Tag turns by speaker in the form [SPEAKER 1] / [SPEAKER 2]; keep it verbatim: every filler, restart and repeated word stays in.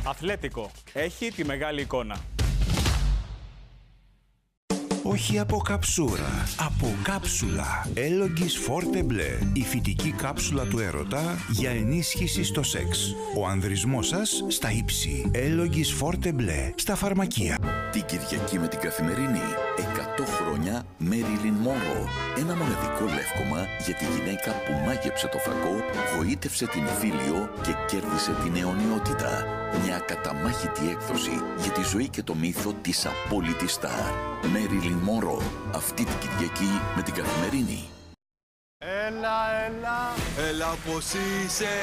[SPEAKER 1] Αθλέτικο. Έχει τη μεγάλη εικόνα.
[SPEAKER 2] Όχι από καψούρα, από κάψουλα. Έλογγις Forte Bleu, η φυτική κάψουλα του έρωτα για ενίσχυση στο σεξ. Ο ανδρισμός σας στα ύψη. Έλογγις Forte Bleu, στα φαρμακεία.
[SPEAKER 3] Την Κυριακή με την Καθημερινή, εκατό χρόνια Μέριλιν Μόνρο. Ένα μοναδικό λεύκομα για τη γυναίκα που μάγεψε το φακό, γοήτευσε την Φίλιο και κέρδισε την αιωνιότητα. Μια καταμάχητη έκδοση για τη ζωή και το μύθο της απόλυτης στάρ. Μέριλιν Μόνρο, αυτή την Κυριακή με την Καθημερινή.
[SPEAKER 4] Έλα, έλα, έλα πως είσαι.